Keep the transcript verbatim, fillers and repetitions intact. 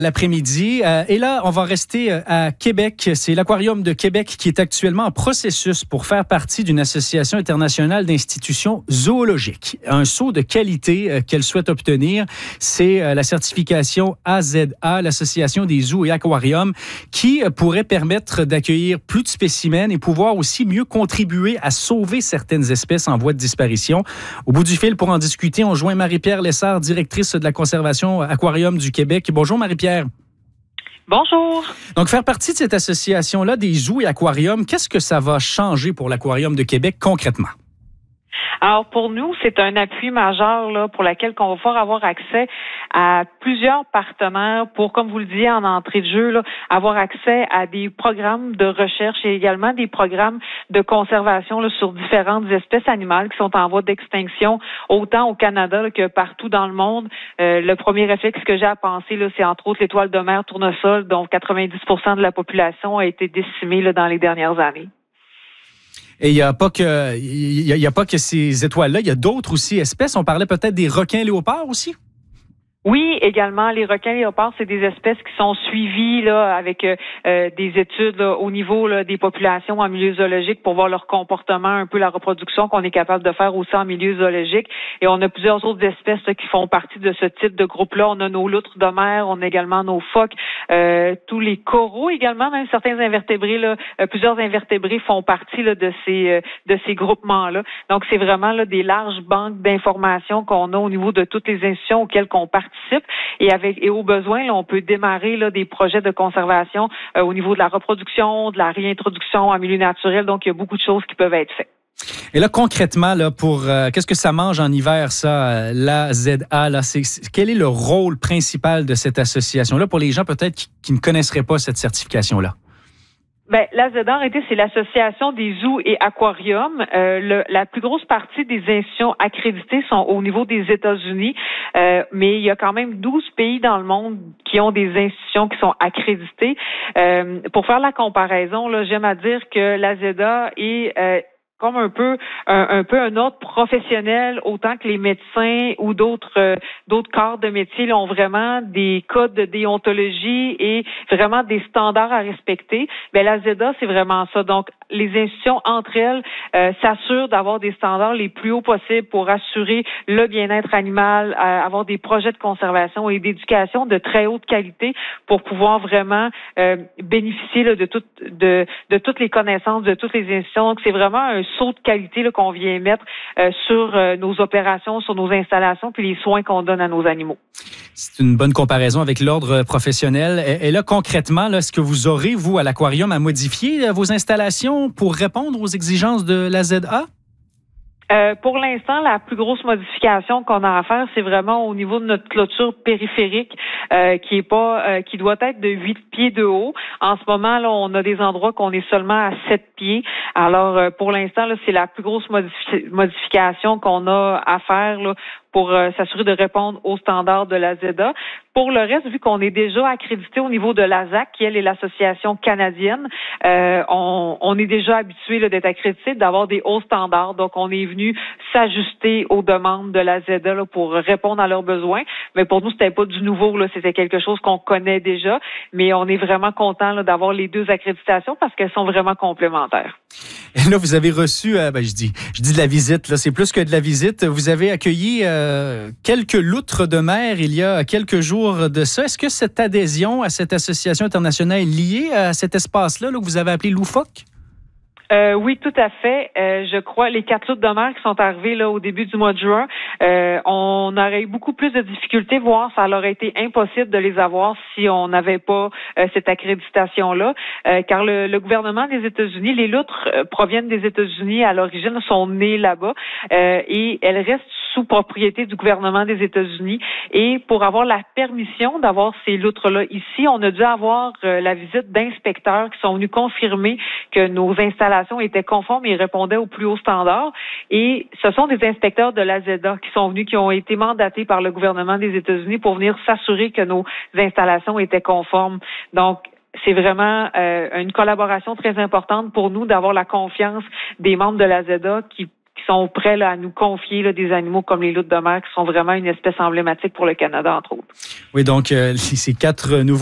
L'après-midi. Euh, et là, on va rester à Québec. C'est l'Aquarium de Québec qui est actuellement en processus pour faire partie d'une association internationale d'institutions zoologiques. Un saut de qualité euh, qu'elle souhaite obtenir, c'est euh, la certification A Z A, l'Association des zoos et aquariums, qui euh, pourrait permettre d'accueillir plus de spécimens et pouvoir aussi mieux contribuer à sauver certaines espèces en voie de disparition. Au bout du fil, pour en discuter, on joint Marie-Pierre Lessard, directrice de la conservation Aquarium du Québec. Bonjour Marie-Pierre. Bonjour. Donc, faire partie de cette association-là des zoos et aquariums, qu'est-ce que ça va changer pour l'Aquarium de Québec concrètement? Alors, pour nous, c'est un appui majeur là, pour lequel on va pouvoir avoir accès à plusieurs partenaires pour, comme vous le disiez en entrée de jeu, là, avoir accès à des programmes de recherche et également des programmes de conservation là, sur différentes espèces animales qui sont en voie d'extinction, autant au Canada là, que partout dans le monde. Euh, le premier réflexe que j'ai à penser, là, c'est entre autres l'étoile de mer tournesol, dont quatre-vingt-dix pour cent de la population a été décimée là, dans les dernières années. Et il n'y a pas que, il y a, il y a pas que ces étoiles-là, il y a d'autres aussi espèces. On parlait peut-être des requins léopards aussi? Oui, également, les requins léopards, c'est des espèces qui sont suivies là avec euh, des études là, au niveau là, des populations en milieu zoologique pour voir leur comportement, un peu la reproduction qu'on est capable de faire aussi en milieu zoologique. Et on a plusieurs autres espèces là, qui font partie de ce type de groupe-là. On a nos loutres de mer, on a également nos phoques, euh, tous les coraux également, même certains invertébrés, là, euh, plusieurs invertébrés font partie là, de ces euh, de ces groupements-là. Donc, c'est vraiment là, des larges banques d'informations qu'on a au niveau de toutes les institutions auxquelles on participe. Et avec et au besoin, là, on peut démarrer là, des projets de conservation euh, au niveau de la reproduction, de la réintroduction en milieu naturel. Donc, il y a beaucoup de choses qui peuvent être faites. Et là, concrètement, là, pour euh, qu'est-ce que ça mange en hiver, ça, l'A Z A? Là, c'est, c'est, quel est le rôle principal de cette association-là pour les gens peut-être qui, qui ne connaisseraient pas cette certification-là? Ben, l'A Z A, en réalité, c'est l'Association des zoos et aquariums. Euh, le, la plus grosse partie des institutions accréditées sont au niveau des États-Unis, euh, mais il y a quand même douze pays dans le monde qui ont des institutions qui sont accréditées. Euh, pour faire la comparaison, là, j'aime à dire que l'A Z A est euh, comme un peu un, un peu un autre professionnel, autant que les médecins ou d'autres euh, d'autres corps de métier là, ont vraiment des codes de déontologie et vraiment des standards à respecter. Ben l'A Z A, c'est vraiment ça. Donc, les institutions entre elles euh, s'assurent d'avoir des standards les plus hauts possibles pour assurer le bien-être animal, euh, avoir des projets de conservation et d'éducation de très haute qualité pour pouvoir vraiment euh, bénéficier là, de, tout, de, de toutes les connaissances de toutes les institutions. Donc, c'est vraiment un saut de qualité là, qu'on vient mettre euh, sur euh, nos opérations, sur nos installations, puis les soins qu'on donne à nos animaux. C'est une bonne comparaison avec l'ordre professionnel. Et, et là, concrètement, là, est-ce que vous aurez, vous, à l'Aquarium, à modifier euh, vos installations pour répondre aux exigences de l'A Z A? Euh, pour l'instant, la plus grosse modification qu'on a à faire, c'est vraiment au niveau de notre clôture périphérique, euh, qui est pas, euh, qui doit être de huit pieds de haut. En ce moment, là, on a des endroits qu'on est seulement à sept pieds. Alors, euh, pour l'instant, là, c'est la plus grosse modifi- modification qu'on a à faire là, pour euh, s'assurer de répondre aux standards de l'A Z A. Pour le reste, vu qu'on est déjà accrédité au niveau de l'A S A C, qui elle est l'association canadienne, euh, on, on est déjà habitué là, d'être accrédité, d'avoir des hauts standards. Donc, on est venu s'ajuster aux demandes de l'A Z A là, pour répondre à leurs besoins. Mais pour nous, c'était pas du nouveau, là, c'était quelque chose qu'on connaît déjà. Mais on est vraiment content là, d'avoir les deux accréditations parce qu'elles sont vraiment complémentaires. Et là, vous avez reçu, euh, ben, je dis, je dis de la visite, là, c'est plus que de la visite. Vous avez accueilli euh, quelques loutres de mer il y a quelques jours de ça. Est-ce que cette adhésion à cette association internationale est liée à cet espace-là là, que vous avez appelé Loufoque? Euh, oui, tout à fait. Euh, je crois les quatre loutres de mer qui sont arrivées là au début du mois de juin, euh, on aurait eu beaucoup plus de difficultés, voire ça aurait été impossible de les avoir si on n'avait pas euh, cette accréditation-là, euh, car le, le gouvernement des États-Unis, les loutres euh, proviennent des États-Unis à l'origine, sont nées là-bas euh, et elles restent sous propriété du gouvernement des États-Unis. Et pour avoir la permission d'avoir ces loutres-là ici, on a dû avoir euh, la visite d'inspecteurs qui sont venus confirmer que nos installations étaient conformes et répondaient aux plus hauts standards. Et ce sont des inspecteurs de l'A Z A qui sont venus, qui ont été mandatés par le gouvernement des États-Unis pour venir s'assurer que nos installations étaient conformes. Donc, c'est vraiment euh, une collaboration très importante pour nous d'avoir la confiance des membres de l'A Z A qui qui sont prêts là, à nous confier là, des animaux comme les loutres de mer, qui sont vraiment une espèce emblématique pour le Canada, entre autres. Oui, donc euh, ces quatre nouveaux